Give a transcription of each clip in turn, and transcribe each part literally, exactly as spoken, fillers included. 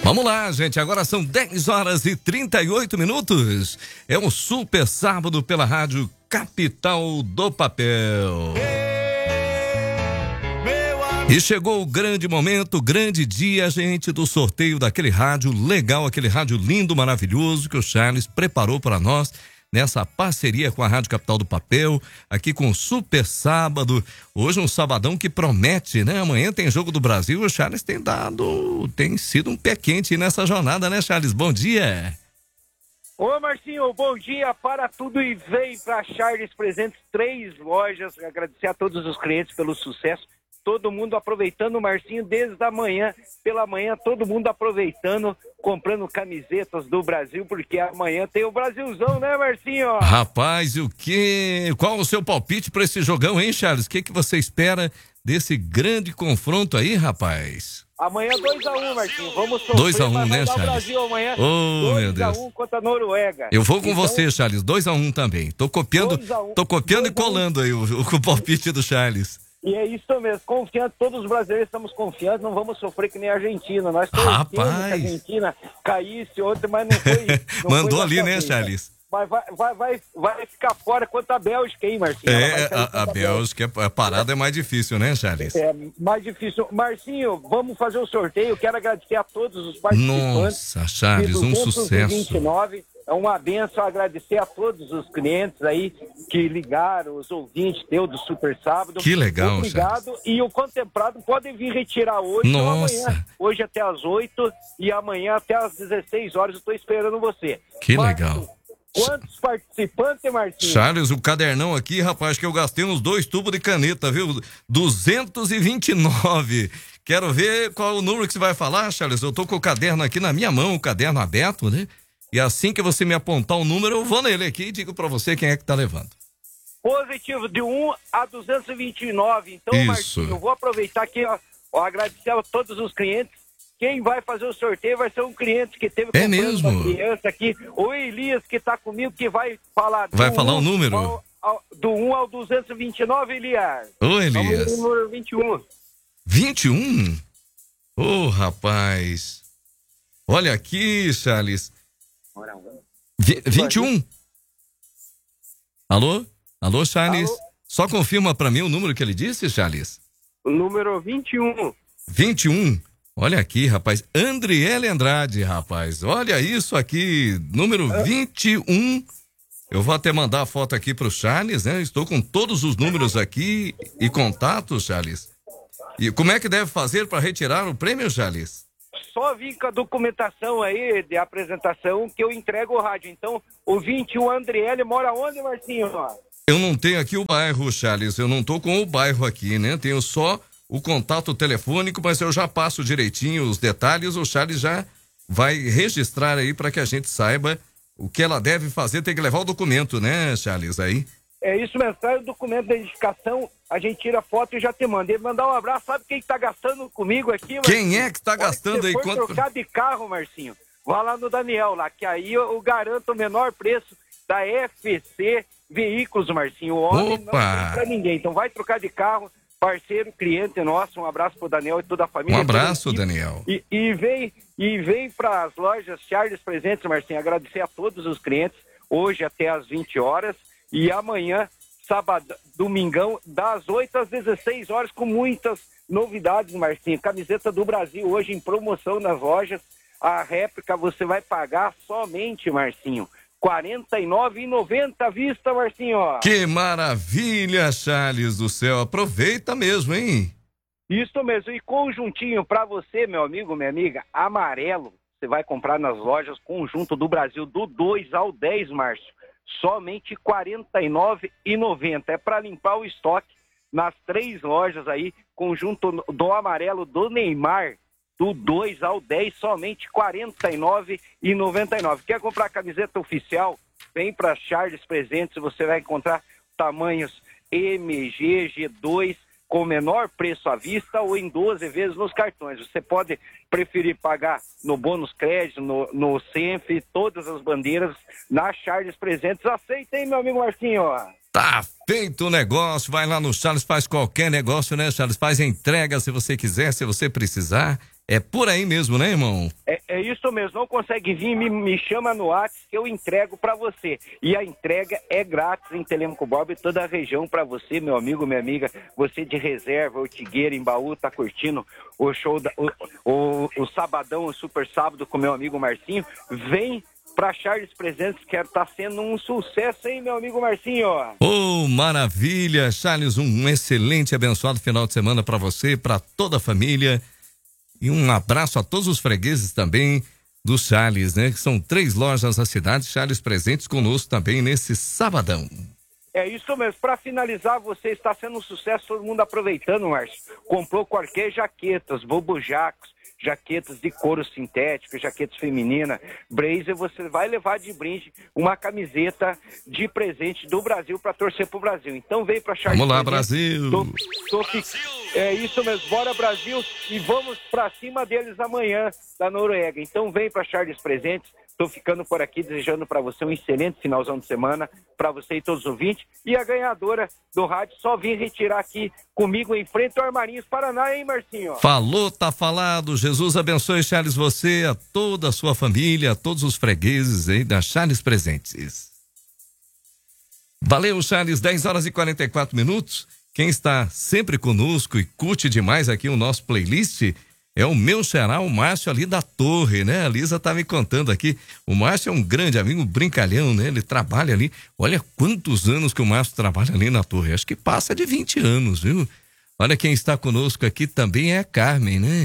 Vamos lá, gente, agora são dez horas e trinta e oito minutos. É um super sábado pela rádio Capital do Papel. E chegou o grande momento, o grande dia, gente, do sorteio daquele rádio legal, aquele rádio lindo, maravilhoso que o Charles preparou para nós nessa parceria com a Rádio Capital do Papel, aqui com o Super Sábado. Hoje um sabadão que promete, né? Amanhã tem Jogo do Brasil, o Charles tem dado, tem sido um pé quente nessa jornada, né, Charles? Bom dia. Ô Marcinho, bom dia para tudo e vem para Charles Presentes, três lojas, agradecer a todos os clientes pelo sucesso. Todo mundo aproveitando, Marcinho, desde a manhã, pela manhã, todo mundo aproveitando, comprando camisetas do Brasil, porque amanhã tem o Brasilzão, né, Marcinho? Rapaz, e o que? Qual o seu palpite para esse jogão, hein, Charles? O que que você espera desse grande confronto aí, rapaz? Amanhã dois a um, Marcinho, vamos sofrer, dois a um, né, Charles? Brasil amanhã, oh, meu Deus. dois a um contra a Noruega. Eu vou com então, você, Charles, dois a um também. Tô copiando, um, tô copiando e colando aí o, o, o palpite do Charles. E é isso mesmo, confiante, todos os brasileiros estamos confiantes, não vamos sofrer que nem a Argentina. Nós Rapaz. que a Argentina caísse ontem, mas não foi. Não Mandou foi ali, né, vez, Charles? Mas vai, vai, vai, vai ficar fora contra a Bélgica, hein, Marcinho? É, a, a Bélgica, a parada é mais difícil, né, Charles? É, mais difícil. Marcinho, vamos fazer o sorteio. Quero agradecer a todos os participantes. Nossa, Charles, um sucesso. É uma benção, agradecer a todos os clientes aí que ligaram, os ouvintes teu do Super Sábado. Que legal, obrigado. Charles. E o contemplado podem vir retirar hoje Nossa. ou amanhã. Hoje até às oito e amanhã até às dezesseis horas. Eu estou esperando você. Que Marcinho, legal. Quantos participantes, Marcinho? Charles, o cadernão aqui, rapaz, que eu gastei uns dois tubos de caneta, viu? duzentos e vinte e nove. Quero ver qual é o número que você vai falar, Charles. Eu tô com o caderno aqui na minha mão, o caderno aberto, né? E assim que você me apontar o número, eu vou nele aqui e digo pra você quem é que tá levando. Positivo, de um a duzentos e vinte e nove. Então, Isso. Marcinho, eu vou aproveitar aqui, ó, ó, agradecer a todos os clientes. Quem vai fazer o sorteio vai ser um cliente que teve é mesmo? uma criança aqui, o Elias, que tá comigo, que vai falar... Vai falar um o número? Ao, ao, do um ao duzentos e vinte e nove, Elias. Ô, Elias. Vamos no número vinte e um. vinte e um? Ô, oh, rapaz. Olha aqui, Charles. V- vinte e um. Alô? Alô, Charles? Alô? Só confirma pra mim o número que ele disse, Charles. O número vinte e um. vinte e um. Olha aqui, rapaz. Andriele Andrade, rapaz. Olha isso aqui. Número vinte e um. Eu vou até mandar a foto aqui pro Charles, né? Estou com todos os números aqui e contatos, Charles. E como é que deve fazer para retirar o prêmio, Charles? Só vim com a documentação aí de apresentação que eu entrego o rádio. Então, o vinte e um Andriele mora onde, Marcinho? Eu não tenho aqui o bairro, Charles. Eu não tô com o bairro aqui, né? Tenho só o contato telefônico, mas eu já passo direitinho os detalhes. O Charles já vai registrar aí para que a gente saiba o que ela deve fazer. Tem que levar o documento, né, Charles, aí? É isso mesmo, traz o documento da identificação, a gente tira a foto e já te manda. Ele mandar um abraço, sabe quem tá gastando comigo aqui, Marcinho? Quem é que tá gastando aí? Se for trocar de carro, Marcinho, vá lá no Daniel, lá, que aí eu, eu garanto o menor preço da F C Veículos, Marcinho. O homem Opa. não tem pra ninguém, então vai trocar de carro, parceiro, cliente nosso, um abraço pro Daniel e toda a família. Um abraço, Daniel. E, e vem, e vem para as lojas Charles Presentes, Marcinho, agradecer a todos os clientes, hoje até às vinte horas. E amanhã, sábado, domingão, das oito às dezesseis horas, com muitas novidades, Marcinho. Camiseta do Brasil hoje em promoção nas lojas. A réplica você vai pagar somente, Marcinho, quarenta e nove reais e noventa centavos à vista, Marcinho. Que maravilha, Charles do céu. Aproveita mesmo, hein? Isso mesmo. E conjuntinho para você, meu amigo, minha amiga, amarelo. Você vai comprar nas lojas Conjunto do Brasil do dois ao dez, Márcio. Somente quarenta e nove reais e noventa centavos. É para limpar o estoque nas três lojas aí, conjunto do amarelo do Neymar, do dois ao dez, somente quarenta e nove reais e noventa e nove centavos. Quer comprar camiseta oficial? Vem para Charles Presentes, você vai encontrar tamanhos M, G, G dois, com menor preço à vista ou em doze vezes nos cartões. Você pode preferir pagar no bônus crédito, no, no Senf, todas as bandeiras na Charles Presentes. Aceita, hein, meu amigo Marcinho? Tá feito o negócio, vai lá no Charles, faz qualquer negócio, né, Charles? Faz entrega se você quiser, se você precisar. É por aí mesmo, né, irmão? É, é isso mesmo, não consegue vir, me, me chama no WhatsApp que eu entrego para você. E a entrega é grátis em Telêmaco Borba e toda a região para você, meu amigo, minha amiga. Você de Reserva, Ortigueira, Embaú, tá curtindo o show, da, o, o, o sabadão, o super sábado com meu amigo Marcinho. Vem para Charles Presentes, que tá sendo um sucesso, hein, meu amigo Marcinho? Oh, maravilha, Charles, um excelente, abençoado final de semana para você, para toda a família. E um abraço a todos os fregueses também do Charles, né? Que são três lojas na cidade, Charles Presentes conosco também nesse sabadão. É isso mesmo. Para finalizar, você está sendo um sucesso, todo mundo aproveitando, Márcio. Comprou qualquer jaquetas, bobujacos, jaquetas de couro sintético, jaquetas femininas, blazer, você vai levar de brinde uma camiseta de presente do Brasil para torcer pro Brasil. Então vem para Charles. Vamos lá, Presente. Brasil! Tô, tô fi... É isso mesmo, bora Brasil e vamos para cima deles amanhã da Noruega. Então vem para Charles Presentes. Estou ficando por aqui desejando para você um excelente finalzão de semana, para você e todos os ouvintes. E a ganhadora do rádio só vim retirar aqui comigo em frente ao Armarinhos Paraná, hein, Marcinho? Falou, tá falado. Jesus abençoe, Charles, você, a toda a sua família, a todos os fregueses aí da Charles Presentes. Valeu, Charles, dez horas e quarenta e quatro minutos. Quem está sempre conosco e curte demais aqui o nosso playlist é o meu xará, o Márcio ali da Torre, né? A Lisa tá me contando aqui. O Márcio é um grande amigo, um brincalhão, né? Ele trabalha ali. Olha quantos anos que o Márcio trabalha ali na Torre. Acho que passa de vinte anos, viu? Olha quem está conosco aqui também é a Carmen, né?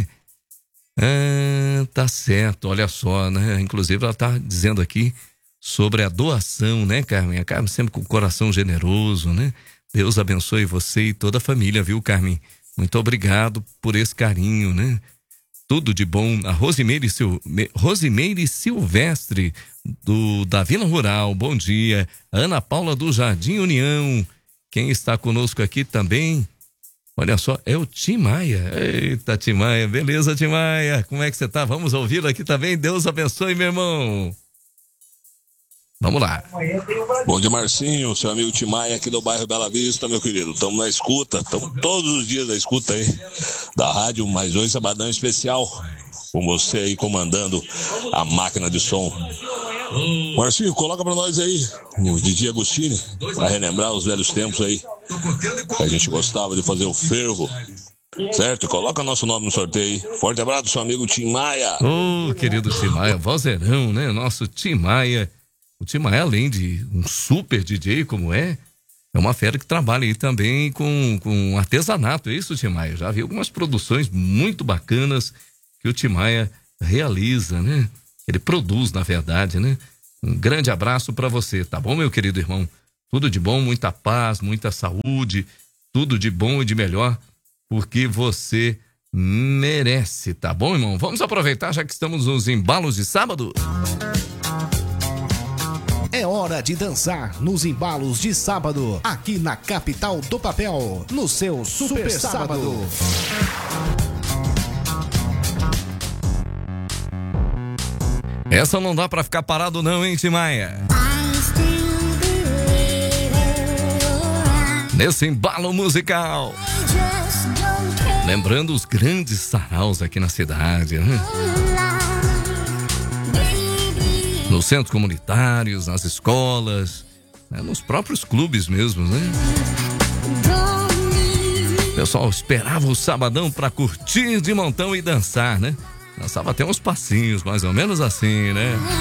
Ah, tá certo, olha só, né? Inclusive ela tá dizendo aqui sobre a doação, né, Carmen? A Carmen sempre com o coração generoso, né? Deus abençoe você e toda a família, viu, Carmen? Muito obrigado por esse carinho, né? Tudo de bom. A Rosimeire, Sil... Rosimeire Silvestre, do, da Vila Rural, bom dia. A Ana Paula do Jardim União. Quem está conosco aqui também, olha só, é o Tim Maia. Eita, Tim Maia, beleza, Tim Maia? Como é que você tá? Vamos ouvi-lo aqui também. Deus abençoe, meu irmão. Vamos lá. Bom dia, Marcinho, seu amigo Tim Maia aqui do bairro Bela Vista, meu querido. Estamos na escuta, estamos todos os dias na escuta aí da rádio, mais hoje sabadão especial com você aí comandando a máquina de som. Marcinho, coloca pra nós aí o Didi Agostini, pra relembrar os velhos tempos aí, que a gente gostava de fazer o fervo. Certo? Coloca nosso nome no sorteio aí. Forte abraço, seu amigo Tim Maia. Ô, oh, querido Tim Maia, vozeirão, né? Nosso Tim Maia. O Tim Maia, além de um super D J como é, é uma fera que trabalha aí também com, com artesanato, é isso, Tim Maia? Já vi algumas produções muito bacanas que o Tim Maia realiza, né? Ele produz, na verdade, né? Um grande abraço pra você, tá bom, meu querido irmão? Tudo de bom, muita paz, muita saúde, tudo de bom e de melhor, porque você merece, tá bom, irmão? Vamos aproveitar, já que estamos nos embalos de sábado. É hora de dançar nos embalos de sábado, aqui na capital do papel, no seu Super, Super Sábado. Essa não dá pra ficar parado não, hein, Tim Maia? Nesse embalo musical. Lembrando os grandes saraus aqui na cidade, né? Nos centros comunitários, nas escolas, né? Nos próprios clubes mesmo, né? O pessoal esperava o sabadão pra curtir de montão e dançar, né? Dançava até uns passinhos, mais ou menos assim, né?